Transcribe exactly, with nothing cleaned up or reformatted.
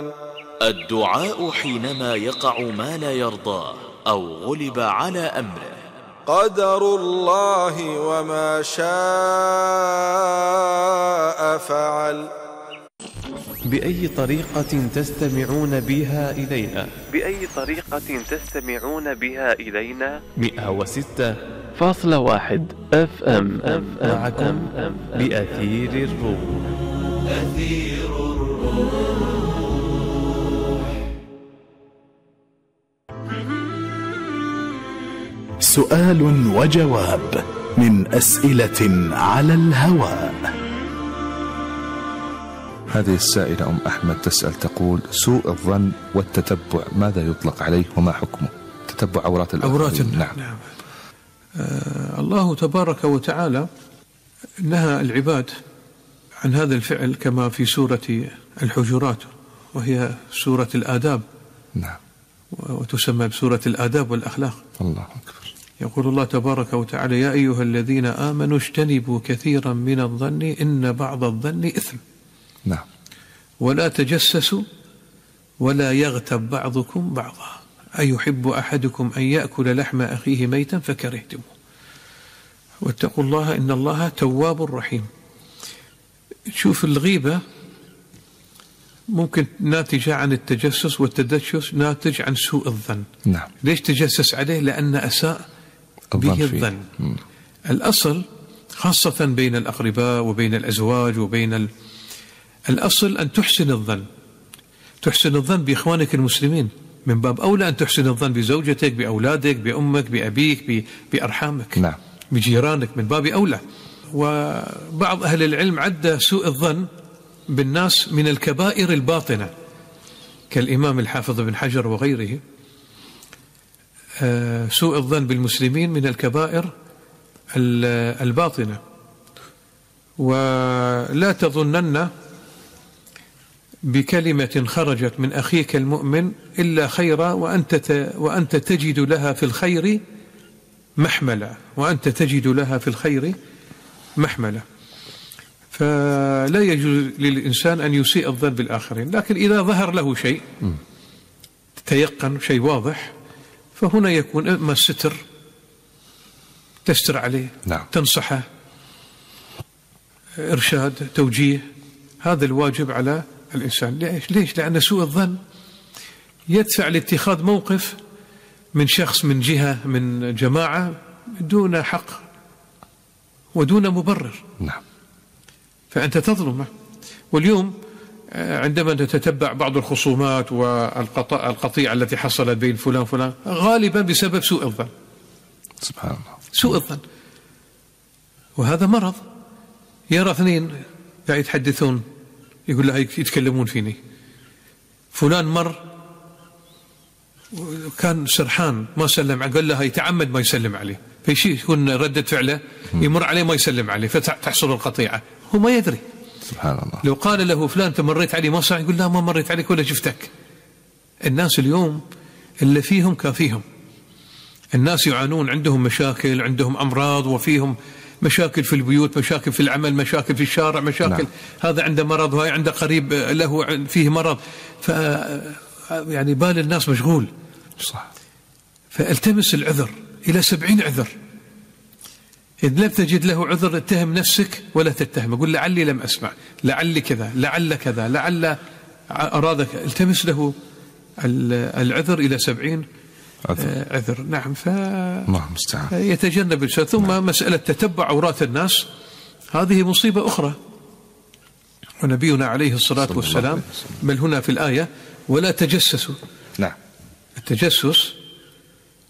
الرحمن. الدعاء حينما يقع ما لا يرضاه أو غلب على أمره. قدر الله وما شاء فعل. بأي طريقة تستمعون بها إلينا؟ بأي طريقة تستمعون بها إلينا؟ مئة وستة فاصلة واحد اف ام معكم بأثير الروح. أثير الروح. سؤال وجواب من أسئلة على الهواء. هذه السائلة أم أحمد تسأل تقول: سوء الظن والتتبع ماذا يطلق عليه وما حكمه؟ تتبع عورات الآخرين. نعم, نعم. آه الله تبارك وتعالى نهى العباد عن هذا الفعل كما في سورة الحجرات، وهي سورة الآداب. نعم. وتسمى بسورة الآداب والأخلاق. الله أكبر. يقول الله تبارك وتعالى: يا أيها الذين آمنوا اجتنبوا كثيرا من الظن إن بعض الظن إثم. نعم. ولا تجسسوا ولا يغتب بعضكم بعضا أيحب أحدكم أن يأكل لحم أخيه ميتا فكرهتموه واتقوا الله إن الله تواب رحيم. شوف، الغيبة ممكن ناتجة عن التجسس، والتدشس ناتج عن سوء الظن. نعم. ليش تجسس عليه؟ لأن أساء به الظن. الأصل خاصة بين الأقرباء وبين الأزواج وبين ال... الأصل أن تحسن الظن، تحسن الظن بإخوانك المسلمين، من باب أولى أن تحسن الظن بزوجتك، بأولادك، بأمك، بأبيك، بأرحامك. نعم. بجيرانك، من باب أولى. وبعض أهل العلم عد سوء الظن بالناس من الكبائر الباطنة، كالإمام الحافظ بن حجر وغيره. سوء الظن بالمسلمين من الكبائر الباطنة. ولا تظنن بكلمة خرجت من أخيك المؤمن إلا خيرا وأنت وأنت تجد لها في الخير محملا، وأنت تجد لها في الخير محملا. فلا يجوز للإنسان أن يسيء الظن بالآخرين، لكن إذا ظهر له شيء تيقن شيء واضح، فهنا يكون إما الستر، تستر عليه. نعم. تنصحه، إرشاد، توجيه، هذا الواجب على الإنسان. ليش؟ ليش؟ لأن سوء الظن يدفع لاتخاذ موقف من شخص، من جهة، من جماعة، دون حق ودون مبرر. نعم. فأنت تظلمه. واليوم عندما نتتبع بعض الخصومات والقطيعة التي حصلت بين فلان فلان، غالبا بسبب سوء الظن. سبحان الله. سوء الظن. وهذا مرض. يرى اثنين قاعد يتحدثون، يقول له يتكلمون فيني، فلان مر كان سرحان ما سلم عليه، قال له يتعمد ما يسلم عليه، فيشي يكون ردة فعله يمر عليه ما يسلم عليه فتحصل القطيعة، هو ما يدري. سبحان الله. لو قال له فلان أنت مريت علي ما صح، يقول لا ما مريت عليك ولا شفتك. الناس اليوم اللي فيهم كافيهم. الناس يعانون، عندهم مشاكل، عندهم أمراض، وفيهم مشاكل في البيوت، مشاكل في العمل، مشاكل في الشارع، مشاكل. نعم. هذا عنده مرض وهي عنده قريب له فيه مرض، ف يعني بال الناس مشغول. صح. فالتمس العذر إلى سبعين عذر. إذا لم تجد له عذر اتهم نفسك ولا تتهم، قل لعلي لم أسمع، لعلي كذا، لعل كذا، لعل أرادك. التمس له العذر إلى سبعين عذر. عذر. نعم. ف يتجنب الشر. ثم نعم. مسألة تتبع عورات الناس هذه مصيبة أخرى. ونبينا عليه الصلاة والسلام بل هنا في الآية: ولا تجسسوا. نعم. التجسس